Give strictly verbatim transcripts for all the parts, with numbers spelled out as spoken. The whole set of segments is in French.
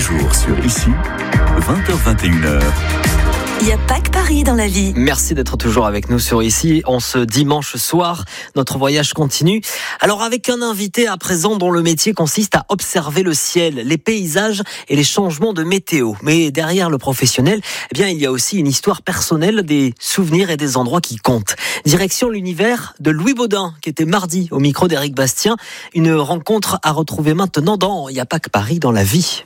jour sur Ici, vingt heures vingt et une heures. Il n'y a pas que Paris dans la vie. Merci d'être toujours avec nous sur Ici. En ce dimanche soir, notre voyage continue. Alors avec un invité à présent dont le métier consiste à observer le ciel, les paysages et les changements de météo. Mais derrière le professionnel, eh bien, il y a aussi une histoire personnelle, des souvenirs et des endroits qui comptent. Direction l'univers de Louis Baudin, qui était mardi au micro d'Éric Bastien. Une rencontre à retrouver maintenant dans Il n'y a pas que Paris dans la vie.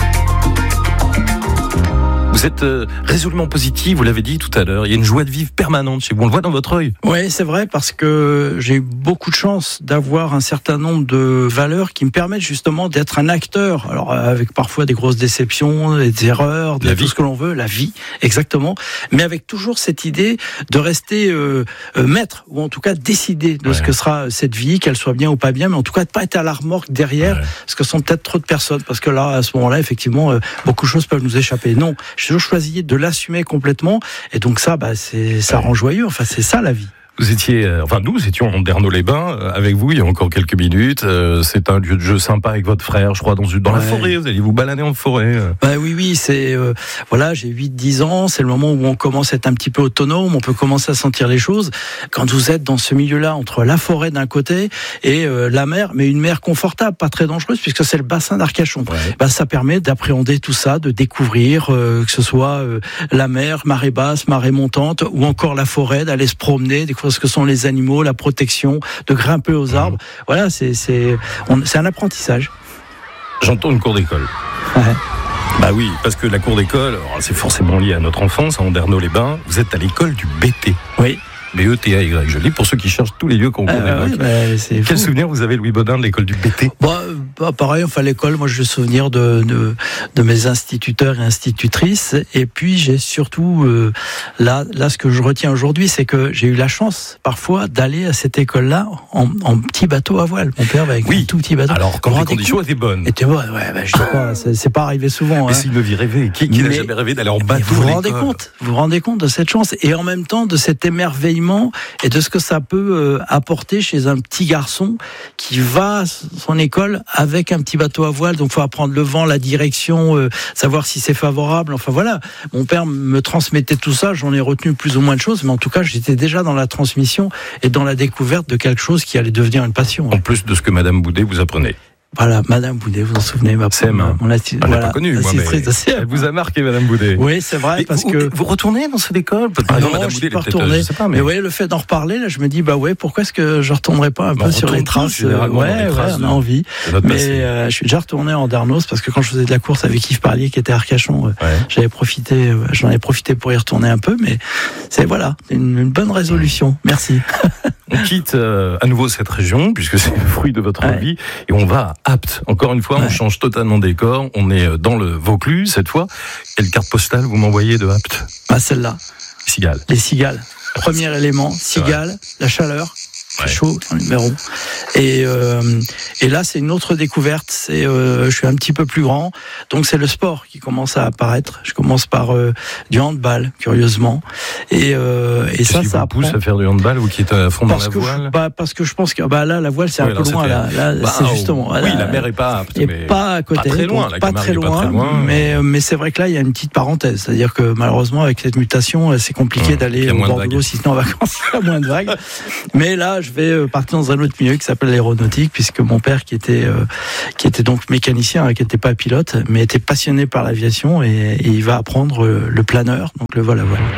Vous êtes euh, résolument positif, vous l'avez dit tout à l'heure. Il y a une joie de vivre permanente chez vous. On le voit dans votre œil. Oui, c'est vrai, parce que j'ai eu beaucoup de chance d'avoir un certain nombre de valeurs qui me permettent justement d'être un acteur. Alors, avec parfois des grosses déceptions, des erreurs, de tout ce que l'on veut, la vie, exactement. Mais avec toujours cette idée de rester euh, euh, maître, ou en tout cas décider de ouais. ce que sera cette vie, qu'elle soit bien ou pas bien, mais en tout cas de pas être à la remorque derrière, ouais. parce que ce sont peut-être trop de personnes. Parce que là, à ce moment-là, effectivement, euh, beaucoup de choses peuvent nous échapper. Non, j'ai toujours choisi de l'assumer complètement, et donc ça, bah, c'est, ça rend joyeux. Enfin, c'est ça la vie. Vous étiez, euh, enfin nous étions en Dernaux-les-Bains euh, avec vous il y a encore quelques minutes. Euh, c'est un lieu de jeu sympa avec votre frère, je crois, dans, dans ouais. la forêt. Vous allez vous balader en forêt. Euh. Bah oui, oui, c'est euh, voilà, j'ai huit dix ans, c'est le moment où on commence à être un petit peu autonome, on peut commencer à sentir les choses. Quand vous êtes dans ce milieu-là, entre la forêt d'un côté et euh, la mer, mais une mer confortable, pas très dangereuse, puisque c'est le bassin d'Arcachon. Ouais. Bah ça permet d'appréhender tout ça, de découvrir euh, que ce soit euh, la mer, marée basse, marée montante, ou encore la forêt, d'aller se promener, découvrir ce que sont les animaux, la protection, de grimper aux arbres. Mmh. Voilà, c'est, c'est, on, c'est un apprentissage. J'entends une cour d'école. Ouais. Bah oui, parce que la cour d'école, alors, c'est forcément lié à notre enfance, en Dernaux-les-Bains. Vous êtes à l'école du B T. Oui. B E T A Y, je le dis pour ceux qui cherchent tous les lieux qu'on connaît. Euh, oui, bah, c'est Quel fou. souvenir vous avez, Louis Baudin, de l'école du B T? Bah, bah, pareil, enfin l'école, moi j'ai le souvenir de, de, de mes instituteurs et institutrices, et puis j'ai surtout, euh, là, là ce que je retiens aujourd'hui, c'est que j'ai eu la chance parfois d'aller à cette école-là en, en petit bateau à voile. Mon père avec oui. un tout petit bateau. Alors quand les conditions étaient bonnes. Étaient bonnes, ouais, bah, je sais pas, c'est, c'est pas arrivé souvent. Mais hein. s'il devait rêver, qui, qui n'a jamais rêvé d'aller en bateau? Vous vous rendez compte, vous vous rendez compte de cette chance, et en même temps de cet émerveillement et de ce que ça peut euh, apporter chez un petit garçon qui va à son école avec un petit bateau à voile. Donc, il faut apprendre le vent, la direction, euh, savoir si c'est favorable. Enfin, voilà. Mon père me transmettait tout ça. J'en ai retenu plus ou moins de choses. Mais en tout cas, j'étais déjà dans la transmission et dans la découverte de quelque chose qui allait devenir une passion. En plus de ce que Madame Boudet vous apprenait. Voilà, Madame Boudet, vous vous en souvenez, ma c'est ma, mon atti- on voilà, l'a pas connue, moi, mais elle vous a marqué, Madame Boudet. Oui, c'est vrai, mais parce vous, que vous retournez dans cette école, peut-être ah non, Madame je Boudet, suis pas peut-être, retourné. je sais pas, mais, mais ouais, le fait d'en reparler, là, je me dis, bah ouais, pourquoi est-ce que je retournerais pas un bah, peu sur les traces? Ouais, ouais, on a envie. Mais euh, je suis déjà retourné en Darnos parce que quand je faisais de la course avec Yves Parlier, qui était à Arcachon, ouais. j'avais profité, euh, j'en ai profité pour y retourner un peu, mais c'est voilà, une, une bonne résolution. Merci. On quitte euh, à nouveau cette région, puisque c'est le fruit de votre ouais. vie, et on va à Apt. Encore une fois, ouais. on change totalement de décor. On est dans le Vaucluse, cette fois. Quelle carte postale vous m'envoyez de Apt? Ah, celle-là. Cigales. Les cigales. Premier élément, cigales, la chaleur. Ouais. Chaud dans le numéro. Et, euh, et là, c'est une autre découverte. C'est, euh, je suis un petit peu plus grand, donc c'est le sport qui commence à apparaître. Je commence par euh, du handball, curieusement. Et, euh, et ça, qui ça vous pousse à faire du handball, vous qui êtes à fond parce dans la voile. Je, bah, parce que je pense que bah là, la voile, c'est ouais, un peu loin. Là, là bah, c'est justement. Oui, Là, la mer est pas apte, et mais pas à côté, pas très loin. La pas très loin, pas très loin. Mais mais c'est vrai que là, il y a une petite parenthèse, c'est-à-dire que malheureusement, avec cette mutation, c'est compliqué mmh, d'aller au bord de l'eau si ce n'est en vacances. Il y a moins de vagues. Mais là, je vais partir dans un autre milieu qui s'appelle l'aéronautique, puisque mon père qui était euh, qui était donc mécanicien, hein, qui n'était pas pilote, mais était passionné par l'aviation, et, et il va apprendre euh, le planeur, donc le vol à voile.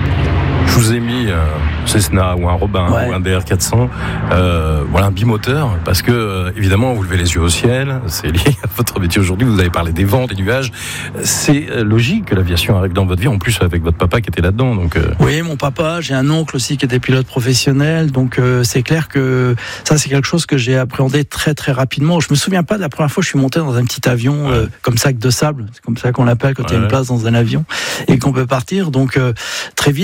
Je vous ai mis un Cessna ou un Robin ouais. ou un D R quatre cents, euh, voilà un bimoteur, parce que euh, évidemment vous levez les yeux au ciel, c'est lié à votre métier aujourd'hui. Vous avez parlé des vents, des nuages. C'est euh, logique que l'aviation arrive dans votre vie, en plus avec votre papa qui était là-dedans. Donc euh... oui, mon papa, j'ai un oncle aussi qui était pilote professionnel, donc euh, c'est clair que ça c'est quelque chose que j'ai appréhendé très très rapidement. Je me souviens pas de la première fois que je suis monté dans un petit avion ouais. euh, comme sac de sable, c'est comme ça qu'on l'appelle quand il ouais. y a une place dans un avion et qu'on peut partir. Donc euh, très vite, c'est vrai que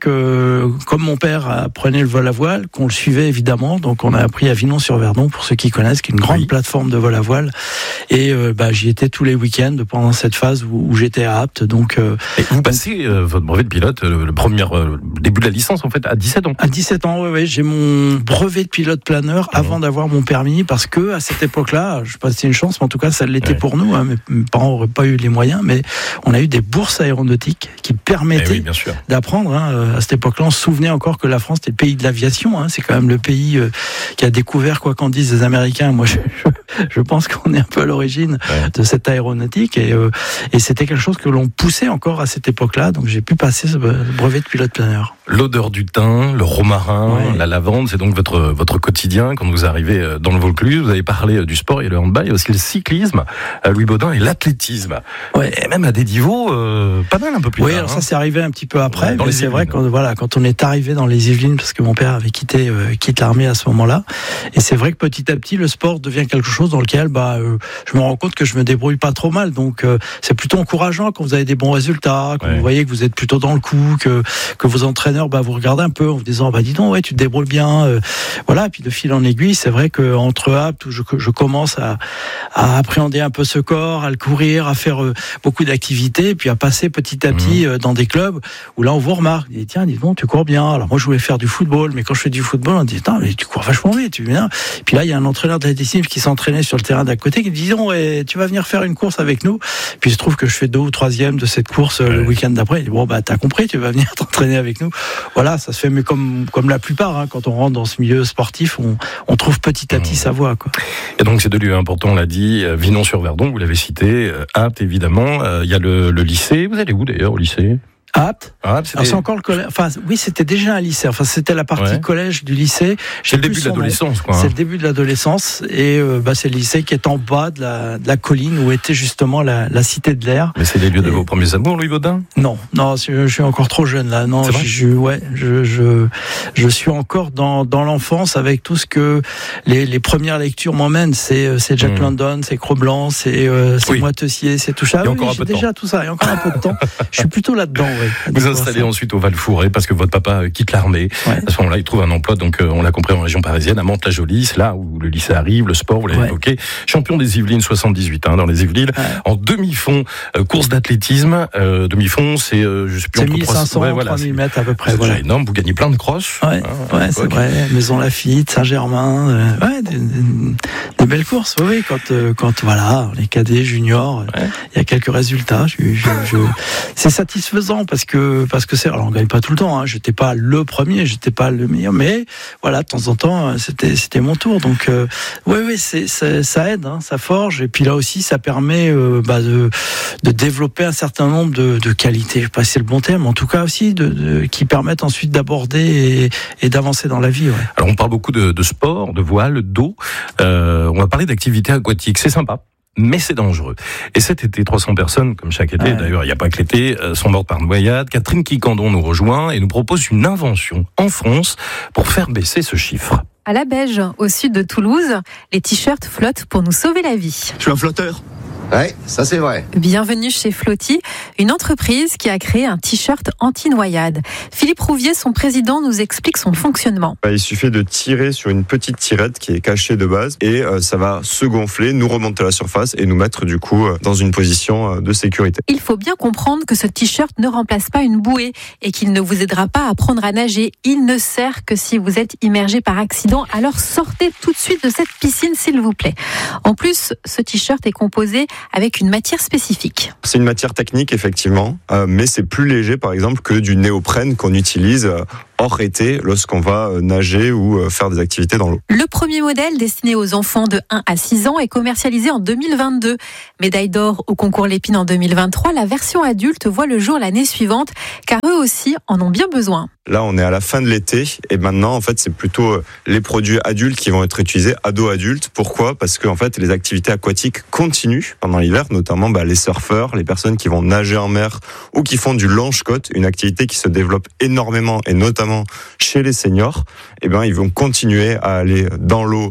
que comme mon père apprenait le vol à voile, qu'on le suivait évidemment, donc on a appris à Vinon-sur-Verdon, pour ceux qui connaissent, qui est une grande oui. plateforme de vol à voile. Et euh, bah, j'y étais tous les week-ends pendant cette phase où, où j'étais apte. Donc, euh, et vous passez euh, votre brevet de pilote, le, le premier euh, début de la licence en fait, à dix-sept ans. À dix-sept ans, oui, oui. J'ai mon brevet de pilote planeur mmh. avant d'avoir mon permis, parce que à cette époque-là, je sais pas si c'est une chance, mais en tout cas ça l'était ouais. pour nous. Hein, mes, mes parents n'auraient pas eu les moyens, mais on a eu des bourses aéronautiques qui permettaient eh oui, d'apprendre. Hein. À cette époque-là, on se souvenait encore que la France était le pays de l'aviation. Hein. C'est quand même le pays euh, qui a découvert, quoi qu'en disent les Américains. Moi, je, je, je pense qu'on est un peu à l'origine ouais. de cette aéronautique, et, euh, et c'était quelque chose que l'on poussait encore à cette époque-là. Donc j'ai pu passer ce brevet de pilote planeur. L'odeur du thym, le romarin, ouais. la lavande, c'est donc votre votre quotidien quand vous arrivez dans le Vaucluse. Vous avez parlé du sport et le handball, il y a aussi le cyclisme, Louis Baudin, et l'athlétisme. Ouais. Et même à des niveaux euh, pas mal un peu plus oui, tard. Oui, alors hein. ça c'est arrivé un petit peu après, ouais, mais c'est vrai quand voilà, quand on est arrivé dans les Yvelines, parce que mon père avait quitté euh, quitte l'armée à ce moment-là, et c'est vrai que petit à petit le sport devient quelque chose dans lequel bah euh, je me rends compte que je me débrouille pas trop mal. Donc euh, c'est plutôt encourageant quand vous avez des bons résultats, quand ouais. vous voyez que vous êtes plutôt dans le coup, que que vos entraîneurs bah vous regardent un peu en vous disant bah dis donc ouais tu te débrouilles bien, euh, voilà. Et puis de fil en aiguille, c'est vrai que entre aptes où je, je commence à, à appréhender un peu ce corps, à le courir, à faire euh, beaucoup d'activités, et puis à passer petit à petit euh, dans des clubs où là on vous remarque, on dit tiens dis donc tu cours bien. Alors moi je voulais faire du football, mais quand je fais du football on dit putain mais tu cours vachement vite, tu viens. Et puis là il y a un entraîneur d'athlétisme qui s'entraînait sur le terrain d'à côté qui dit dis donc et tu vas venir faire une course avec nous. Puis il se trouve que je fais deux ou troisième de cette course ouais. le week-end d'après. Il dit bon bah t'as compris, tu vas venir t'entraîner avec nous. Voilà, ça se fait mais comme comme la plupart hein, quand on rentre dans ce milieu sportif, on, on trouve petit à petit mmh. sa voie quoi. Et donc c'est deux lieux importants, on l'a dit, Vinon-sur-Verdon, vous l'avez cité, Apt évidemment, il euh, y a le, le lycée. Vous allez où d'ailleurs au lycée? Apt. Ah, Alors c'est encore le collège. Enfin, oui, c'était déjà un lycée. Enfin, c'était la partie ouais. collège du lycée. C'est le début de l'adolescence, quoi. Hein. C'est le début de l'adolescence, et euh, bah, c'est le lycée qui est en bas de la, de la colline où était justement la, la cité de l'air. Mais c'est les lieux et... de vos premiers amours, Louis Baudin? Non, non, je, je suis encore trop jeune là. Non, je, je, ouais, je, je, je suis encore dans, dans l'enfance avec tout ce que les, les premières lectures m'emmènent. C'est, c'est Jack mmh. London, c'est Cro-Blanc, c'est, euh, c'est oui. Moi Tessier, c'est tout ça. Il y a oui, encore oui, un peu de déjà temps. tout ça. Il y a encore un peu de temps. Je suis plutôt là-dedans. Ouais, vous installez ensuite au Val-Fouré parce que votre papa quitte l'armée. Ouais. À ce moment-là, il trouve un emploi, donc euh, on l'a compris, en région parisienne, à Mantes-la-Jolie. C'est là où le lycée arrive, le sport, vous l'avez ouais. évoqué. Champion des Yvelines soixante-dix-huit, hein, dans les Yvelines. Ouais. En demi-fond, euh, course d'athlétisme. Euh, demi-fond, c'est, euh, je sais plus, c'est entre mille cinq cents, ouais, voilà, trois mille mètres à peu près. C'est voilà. énorme. Vous gagnez plein de crosses. Ouais, hein, ouais c'est vrai. Maison Lafitte, Saint-Germain. Euh, ouais, des, des, des belles courses. Oui, oui, quand, euh, quand voilà, les cadets, juniors, il ouais. y a quelques résultats. Je, je, je... C'est satisfaisant parce que, parce que c'est, alors on gagne pas tout le temps, hein. J'étais pas le premier, j'étais pas le meilleur, mais voilà, de temps en temps, c'était c'était mon tour. Donc, euh, oui, oui, c'est, c'est ça aide, hein, ça forge. Et puis là aussi, ça permet euh, bah, de de développer un certain nombre de, de qualités. Je sais pas si c'est le bon terme, en tout cas aussi, de, de qui permettent ensuite d'aborder et, et d'avancer dans la vie. Ouais. Alors, on parle beaucoup de, de sport, de voile, d'eau. Euh, on va parler d'activités aquatiques. C'est sympa, mais c'est dangereux. Et cet été, trois cents personnes, comme chaque été, ouais. d'ailleurs, il n'y a pas que l'été, sont mortes par noyade. Catherine Quiquendon nous rejoint et nous propose une invention en France pour faire baisser ce chiffre. À la Beige, au sud de Toulouse, les t-shirts flottent pour nous sauver la vie. Je suis un flotteur. Ouais, ça c'est vrai. Bienvenue chez Flotti, une entreprise qui a créé un t-shirt anti-noyade. Philippe Rouvier, son président, nous explique son fonctionnement. Il suffit de tirer sur une petite tirette qui est cachée de base et euh, ça va se gonfler, nous remonter à la surface et nous mettre du coup euh, dans une position euh, de sécurité. Il faut bien comprendre que ce t-shirt ne remplace pas une bouée et qu'il ne vous aidera pas à apprendre à nager. Il ne sert que si vous êtes immergé par accident, alors sortez tout de suite de cette piscine s'il vous plaît. En plus, ce t-shirt est composé avec une matière spécifique. C'est une matière technique effectivement, euh, mais c'est plus léger par exemple que du néoprène qu'on utilise euh, hors été lorsqu'on va euh, nager ou euh, faire des activités dans l'eau. Le premier modèle destiné aux enfants de un à six ans est commercialisé en deux mille vingt-deux. Médaille d'or au concours Lépine en deux mille vingt-trois, la version adulte voit le jour l'année suivante car eux aussi en ont bien besoin. Là, on est à la fin de l'été et maintenant, en fait, c'est plutôt les produits adultes qui vont être utilisés, ados-adultes. Pourquoi ? Parce que, en fait, les activités aquatiques continuent pendant l'hiver, notamment bah, les surfeurs, les personnes qui vont nager en mer ou qui font du longe-côte, une activité qui se développe énormément et notamment chez les seniors. Eh ben, ils vont continuer à aller dans l'eau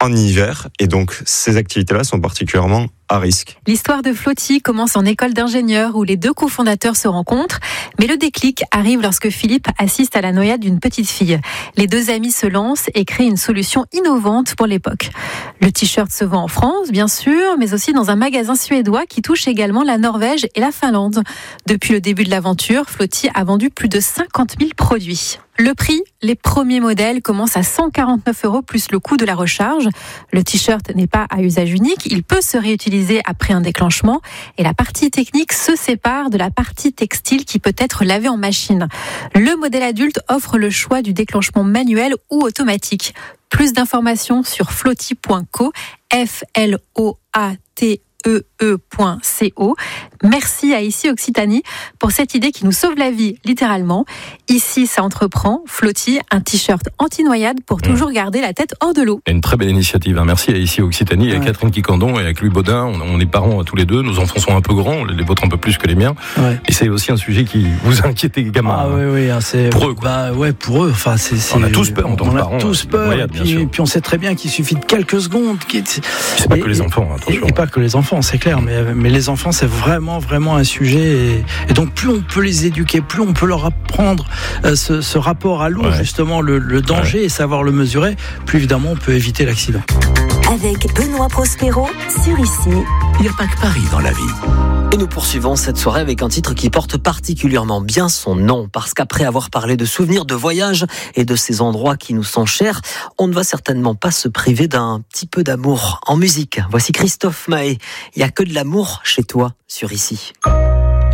en hiver. Et donc, ces activités-là sont particulièrement à risque. L'histoire de Flotti commence en école d'ingénieur où les deux cofondateurs se rencontrent. Mais le déclic arrive lorsque Philippe assiste à la noyade d'une petite fille. Les deux amis se lancent et créent une solution innovante pour l'époque. Le t-shirt se vend en France, bien sûr, mais aussi dans un magasin suédois qui touche également la Norvège et la Finlande. Depuis le début de l'aventure, Flotti a vendu plus de cinquante mille produits. Le prix, les premiers modèles commencent à cent quarante-neuf euros plus le coût de la recharge. Le t-shirt n'est pas à usage unique, il peut se réutiliser après un déclenchement et la partie technique se sépare de la partie textile qui peut être lavée en machine. Le modèle adulte offre le choix du déclenchement manuel ou automatique. Plus d'informations sur flotti point co, F L O A T E E point C O. Merci à Ici Occitanie pour cette idée qui nous sauve la vie, littéralement. Ici, ça entreprend. Flotti, un t-shirt anti-noyade pour toujours mmh. garder la tête hors de l'eau. Une très belle initiative. Hein. Merci à Ici Occitanie, ouais. avec Catherine Quicandon et avec Louis Baudin. On, on est parents tous les deux. Nos enfants sont un peu grands, les vôtres un peu plus que les miens. Ouais. Et c'est aussi un sujet qui vous inquiète, les gamins. Ah oui, oui. C'est pour eux. Bah ouais, pour eux. Enfin, c'est, c'est... On a tous peur en tant que parents. On a tous peur. Noyade, et, puis, et puis on sait très bien qu'il suffit de quelques secondes. C'est pas et, que les enfants. Attention. Et, et pas que les enfants, c'est clair. Mais mais les enfants, c'est vraiment, vraiment un sujet. Et, et donc, plus on peut les éduquer, plus on peut leur apprendre euh, ce, ce rapport à l'eau, ouais. justement, le, le danger ouais. et savoir le mesurer, plus évidemment, on peut éviter l'accident. Avec Benoît Prospero sur Ici. Il n'y a pas que Paris dans la vie. Et nous poursuivons cette soirée avec un titre qui porte particulièrement bien son nom, parce qu'après avoir parlé de souvenirs de voyage et de ces endroits qui nous sont chers, on ne va certainement pas se priver d'un petit peu d'amour en musique. Voici Christophe Mahé. Il n'y a que de l'amour chez toi sur Ici.